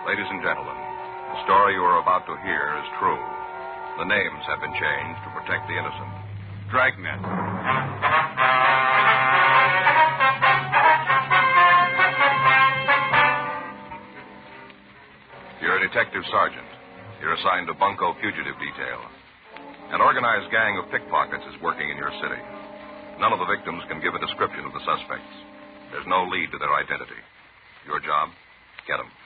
Ladies and gentlemen, the story you are about to hear is true. The names have been changed to protect the innocent. Dragnet. You're a detective sergeant. You're assigned to Bunko Fugitive Detail. An organized gang of pickpockets is working in your city. None of the victims can give a description of the suspects. There's no lead to their identity. Your job? Get them.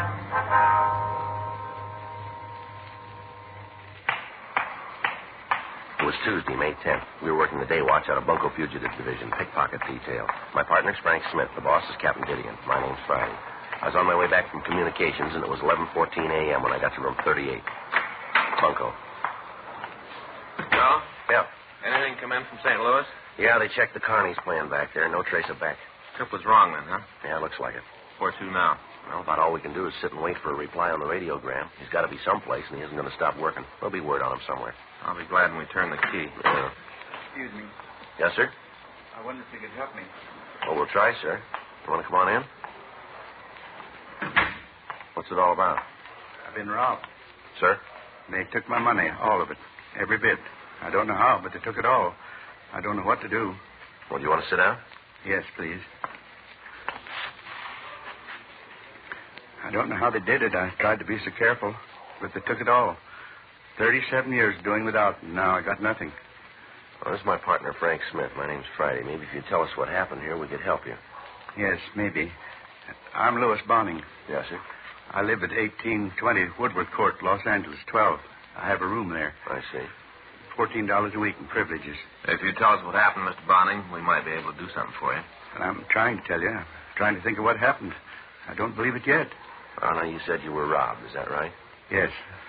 It was Tuesday, May 10th. We were working the day watch out of Bunko Fugitive Division, pickpocket detail. My partner's Frank Smith. The boss is Captain Gideon. My name's Friday. I was on my way back from communications, and it was 11:14 a.m. when I got to room 38. Bunko. No? Yeah. Anything come in from St. Louis? Yeah, they checked the Carney's plan back there. No trace of Beck. Trip was wrong then, huh? Yeah, looks like it. Where to now? Well, about all we can do is sit and wait for a reply on the radiogram. He's got to be someplace, and he isn't going to stop working. There'll be word on him somewhere. I'll be glad when we turn the key. Yeah. Excuse me. Yes, sir? I wonder if you could help me. Well, we'll try, sir. You want to come on in? What's it all about? I've been robbed. Sir? They took my money, all of it, every bit. I don't know how, but they took it all. I don't know what to do. Well, do you want to sit down? Yes, please. I don't know how they did it. I tried to be so careful, but they took it all. 37 years doing without, and now I got nothing. Well, this is my partner, Frank Smith. My name's Friday. Maybe if you tell us what happened here, we could help you. Yes, maybe. I'm Louis Bonning. Yes, sir? I live at 1820 Woodward Court, Los Angeles, 12. I have a room there. I see. $14 a week in privileges. If you tell us what happened, Mr. Bonning, we might be able to do something for you. And I'm trying to tell you. I'm trying to think of what happened. I don't believe it yet. Oh, now, you said you were robbed. Is that right? Yes,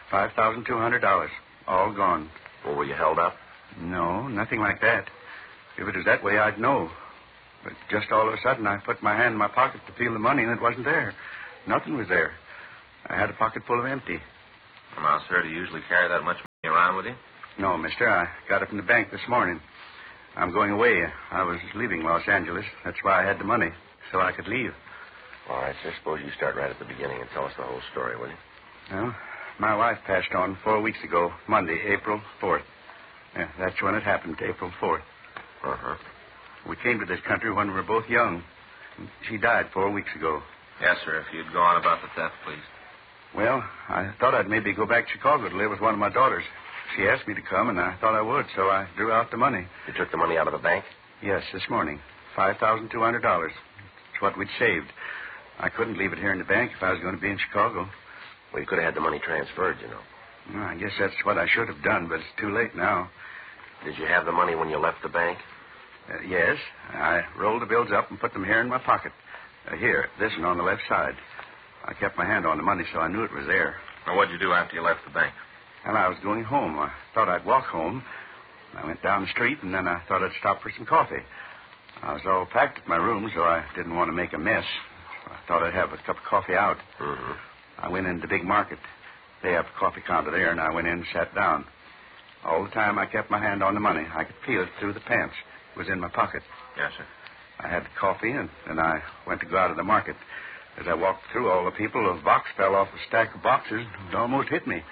$5,200. All gone. Well, were you held up? No, nothing like that. If it was that way, I'd know. But just all of a sudden, I put my hand in my pocket to feel the money, and it wasn't there. Nothing was there. I had a pocket full of empty. Well, now, sir, do you usually carry that much money around with you? No, mister. I got it from the bank this morning. I'm going away. I was leaving Los Angeles. That's why I had the money, so I could leave. All right, sir. Suppose you start right at the beginning and tell us the whole story, will you? Well, my wife passed on 4 weeks ago, Monday, April 4th. Yeah, that's when it happened, April 4th. Uh-huh. We came to this country when we were both young. She died 4 weeks ago. Yes, sir. If you'd go on about the theft, please. Well, I thought I'd maybe go back to Chicago to live with one of my daughters. She asked me to come, and I thought I would, so I drew out the money. You took the money out of the bank? Yes, this morning. $5,200. It's what we'd saved. I couldn't leave it here in the bank if I was going to be in Chicago. Well, you could have had the money transferred, you know. Well, I guess that's what I should have done, but it's too late now. Did you have the money when you left the bank? Yes. I rolled the bills up and put them here in my pocket. Here, this one on the left side. I kept my hand on the money, so I knew it was there. Now, what'd you do after you left the bank? And I was going home. I thought I'd walk home. I went down the street, and then I thought I'd stop for some coffee. I was all packed at my room, so I didn't want to make a mess. I thought I'd have a cup of coffee out. Mm-hmm. I went into the big market. They have a coffee counter there, and I went in and sat down. All the time I kept my hand on the money. I could feel it through the pants. It was in my pocket. Yes, sir. I had coffee, and then I went to go out of the market. As I walked through all the people, a box fell off a stack of boxes and almost hit me.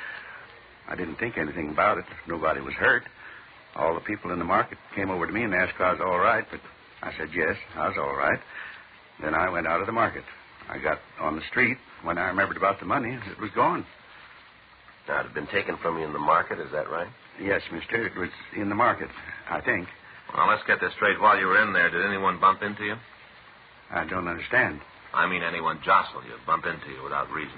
I didn't think anything about it. Nobody was hurt. All the people in the market came over to me and asked if I was all right, but I said yes, I was all right. Then I went out of the market. I got on the street. When I remembered about the money, it was gone. Now, it had been taken from you in the market, is that right? Yes, mister. It was in the market, I think. Well, let's get this straight. While you were in there, did anyone bump into you? I don't understand. I mean, anyone jostle you, bump into you without reason?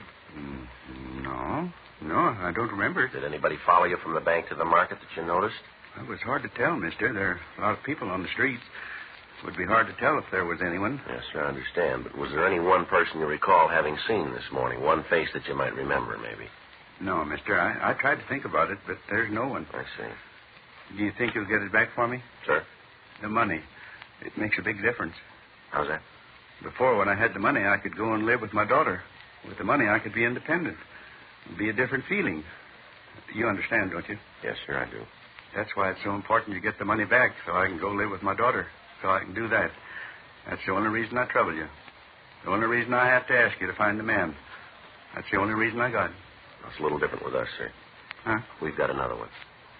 No, I don't remember. Did anybody follow you from the bank to the market that you noticed? It was hard to tell, mister. There are a lot of people on the streets. It would be hard to tell if there was anyone. Yes, sir, I understand. But was there any one person you recall having seen this morning? One face that you might remember, maybe? No, mister. I tried to think about it, but there's no one. I see. Do you think you'll get it back for me? Sir? The money. It makes a big difference. How's that? Before, when I had the money, I could go and live with my daughter. With the money, I could be independent. It'd be a different feeling. You understand, don't you? Yes, sir, I do. That's why it's so important you get the money back so I can go live with my daughter. So I can do that. That's the only reason I trouble you. The only reason I have to ask you to find the man. That's the only reason I got it. It's a little different with us, sir. Huh? We've got another one.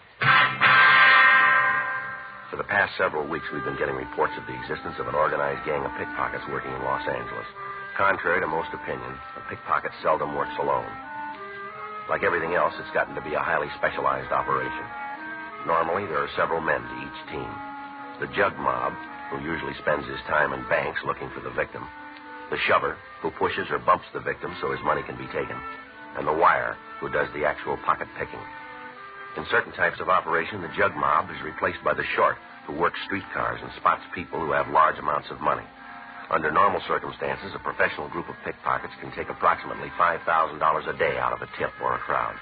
For the past several weeks, we've been getting reports of the existence of an organized gang of pickpockets working in Los Angeles. Contrary to most opinion, a pickpocket seldom works alone. Like everything else, it's gotten to be a highly specialized operation. Normally, there are several men to each team. The jug mob, who usually spends his time in banks looking for the victim. The shover, who pushes or bumps the victim so his money can be taken. And the wire, who does the actual pocket picking. In certain types of operation, the jug mob is replaced by the short, who works streetcars and spots people who have large amounts of money. Under normal circumstances, a professional group of pickpockets can take approximately $5,000 a day out of a tip or a crowd.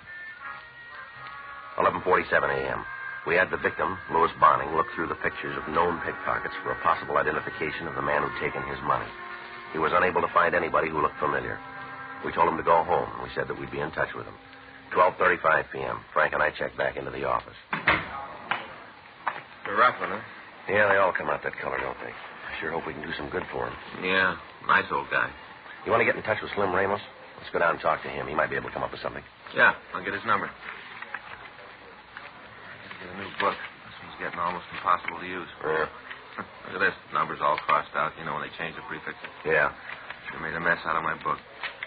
11:47 a.m. We had the victim, Louis Bonning, look through the pictures of known pickpockets for a possible identification of the man who'd taken his money. He was unable to find anybody who looked familiar. We told him to go home, and we said that we'd be in touch with him. 12:35 p.m. Frank and I checked back into the office. It's a rough one, huh? Yeah, they all come out that color, don't they? I sure hope we can do some good for him. Yeah, nice old guy. You want to get in touch with Slim Ramos? Let's go down and talk to him. He might be able to come up with something. Yeah, I'll get his number. Get a new book. This one's getting almost impossible to use. Yeah. Look at this. Numbers all crossed out. You know when they change the prefixes. Yeah. Sure made a mess out of my book.